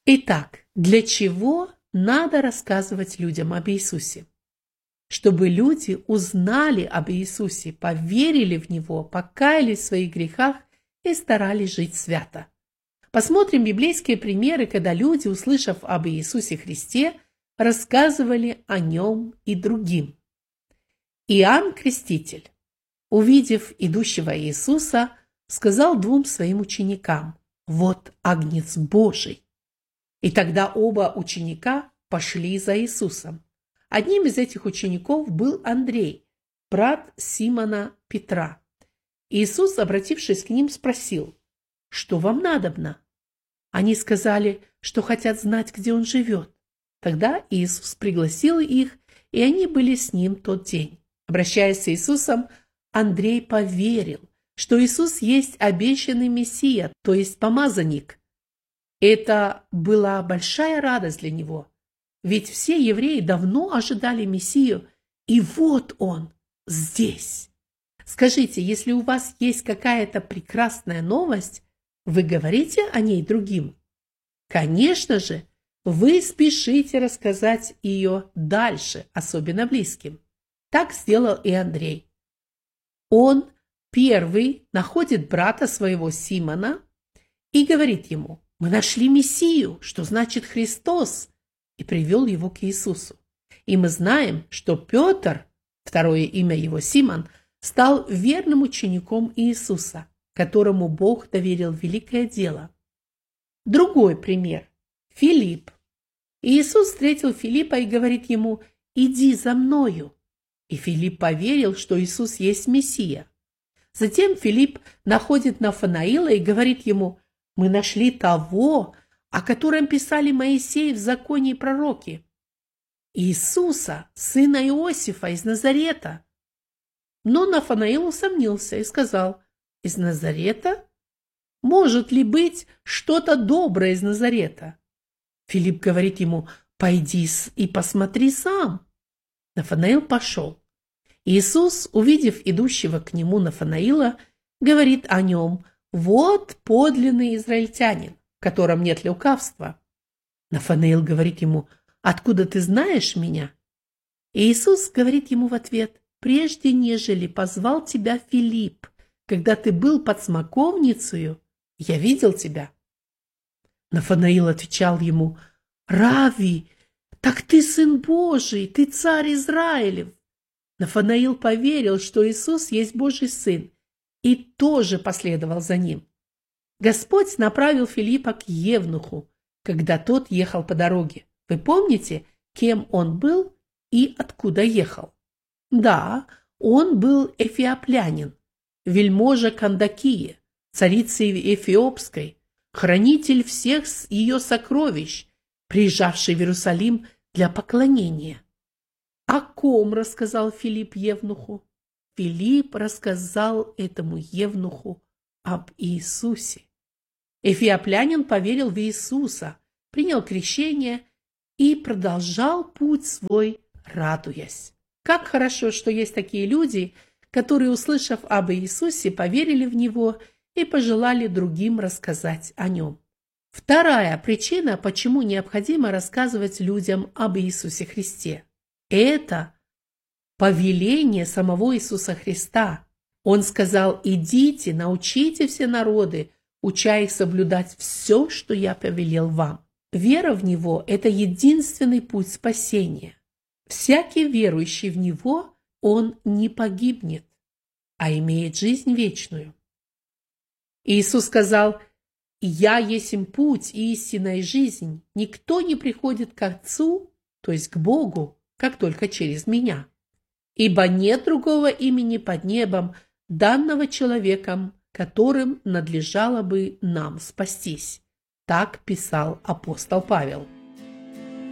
Итак, для чего надо рассказывать людям об Иисусе? Чтобы люди узнали об Иисусе, поверили в Него, покаялись в своих грехах и старались жить свято. Посмотрим библейские примеры, когда люди, услышав об Иисусе Христе, рассказывали о Нем и другим. Иоанн Креститель, увидев идущего Иисуса, сказал двум своим ученикам: «Вот Агнец Божий». И тогда оба ученика пошли за Иисусом. Одним из этих учеников был Андрей, брат Симона Петра. Иисус, обратившись к ним, спросил: «Что вам надобно?» Они сказали, что хотят знать, где он живет. Тогда Иисус пригласил их, и они были с ним тот день. Обращаясь с Иисусом, Андрей поверил, что Иисус есть обещанный Мессия, то есть помазанник. Это была большая радость для него, ведь все евреи давно ожидали Мессию, и вот он здесь. Скажите, если у вас есть какая-то прекрасная новость, вы говорите о ней другим? Конечно же, вы спешите рассказать ее дальше, особенно близким. Так сделал и Андрей. Он первый находит брата своего Симона и говорит ему: «Мы нашли Мессию», что значит Христос, и привел его к Иисусу. И мы знаем, что Петр, второе имя его Симон, стал верным учеником Иисуса, которому Бог доверил великое дело. Другой пример – Филипп. Иисус встретил Филиппа и говорит ему: «Иди за мною». И Филипп поверил, что Иисус есть Мессия. Затем Филипп находит Нафанаила и говорит ему: «Мы нашли того, о котором писали Моисей в законе и пророки, Иисуса, сына Иосифа из Назарета». Но Нафанаил усомнился и сказал: «Из Назарета? Может ли быть что-то доброе из Назарета?» Филипп говорит ему: «Пойди и посмотри сам». Нафанаил пошел. Иисус, увидев идущего к нему Нафанаила, говорит о нем: «Вот подлинный израильтянин, в котором нет лукавства». Нафанаил говорит ему: «Откуда ты знаешь меня?» И Иисус говорит ему в ответ: «Прежде нежели позвал тебя Филипп, когда ты был под смоковницею, я видел тебя». Нафанаил отвечал ему: «Рави, так ты сын Божий, ты царь Израилев». Нафанаил поверил, что Иисус есть Божий сын, и тоже последовал за ним. Господь направил Филиппа к Евнуху, когда тот ехал по дороге. Вы помните, кем он был и откуда ехал? Да, он был эфиоплянин, вельможа Кандакии, царицы Эфиопской, хранитель всех ее сокровищ, приезжавший в Иерусалим для поклонения. О ком рассказал Филипп Евнуху? Филипп рассказал этому Евнуху об Иисусе. Эфиоплянин поверил в Иисуса, принял крещение и продолжал путь свой, радуясь. Как хорошо, что есть такие люди, которые, услышав об Иисусе, поверили в Него и пожелали другим рассказать о Нем. Вторая причина, почему необходимо рассказывать людям об Иисусе Христе. Это повеление самого Иисуса Христа. Он сказал: «Идите, научите все народы, уча их соблюдать все, что я повелел вам». Вера в Него – это единственный путь спасения. Всякий верующий в Него, он не погибнет, а имеет жизнь вечную. Иисус сказал: «Я есмь путь, истина и жизнь. Никто не приходит к Отцу, то есть к Богу, как только через меня. Ибо нет другого имени под небом, данного человеком, которым надлежало бы нам спастись». Так писал апостол Павел.